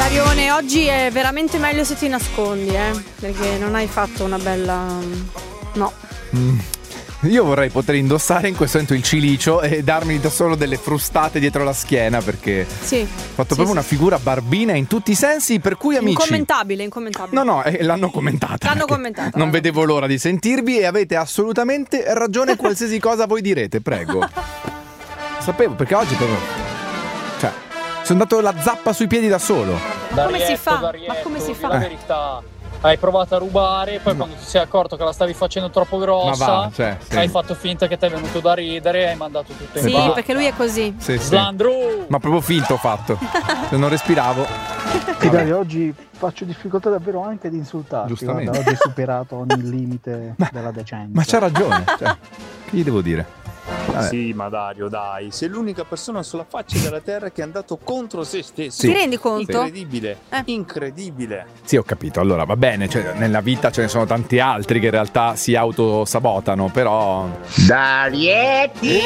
Darione, oggi è veramente meglio se ti nascondi, perché non hai fatto una bella... No. Io vorrei poter indossare in questo momento il cilicio e darmi da solo delle frustate dietro la schiena, perché sì, ho fatto proprio una figura barbina in tutti i sensi, per cui amici... Incommentabile. No, l'hanno commentata. Non vedevo l'ora di sentirvi e avete assolutamente ragione, qualsiasi cosa voi direte, prego. Sapevo, perché oggi proprio... Cioè, sono andato la zappa sui piedi da solo. Ma come si fa? Ma come si fa? La verità. Hai provato a rubare, poi quando ti sei accorto che la stavi facendo troppo grossa, sì. hai fatto finta che ti è venuto da ridere e hai mandato tutto in Sì, vacca. perché lui è così. Sì. Slandru! Ma proprio finto ho fatto. Non respiravo. Sì, Dario, oggi faccio difficoltà davvero anche di insultarti. Giustamente. Guarda, oggi hai superato ogni limite della decenza. Ma c'ha ragione. Cioè, che gli devo dire? Vabbè. Sì, ma Dario, dai, sei l'unica persona sulla faccia della terra che è andato contro se stesso. Ti rendi conto? Incredibile. Sì, ho capito. Allora, va bene, cioè, nella vita ce ne sono tanti altri che in realtà si autosabotano, però... Darietti!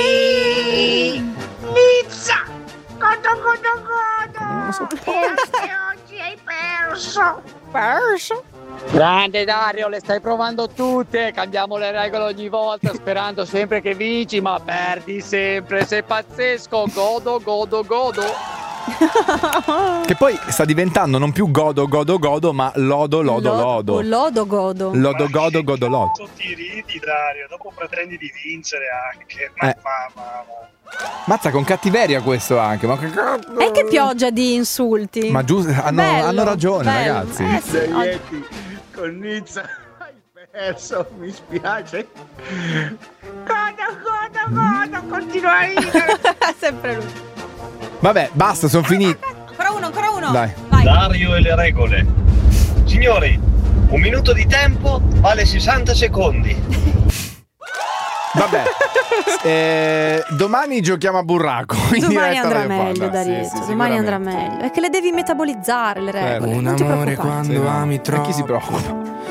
Nizza! Godo! Non lo so. Oggi hai perso! Grande Dario, le stai provando tutte, cambiamo le regole ogni volta sperando sempre che vinci, ma perdi sempre, sei pazzesco, godo. Che poi sta diventando non più godo, ma lodo. Lodo, godo. Lodo, godo, lodo. Ti ridi, Dario, dopo pretendi di vincere anche. Ma. Mazza, con cattiveria questo anche. Ma che pioggia di insulti. Ma giusto, hanno ragione, bello. ragazzi. Sì, Darietti, con Nizza hai perso, mi spiace. Godo, continua a ridere. Sempre lui. Vabbè, basta, sono finiti. Ancora uno. Dai. Vai. Dario e le regole. Signori, 1 minuto di tempo vale 60 secondi. Vabbè, domani giochiamo a burraco. Domani andrà meglio, Darietto. Domani andrà meglio. È che le devi metabolizzare le regole. Un non ti amore preoccupare. quando ami troppo. E chi si preoccupa?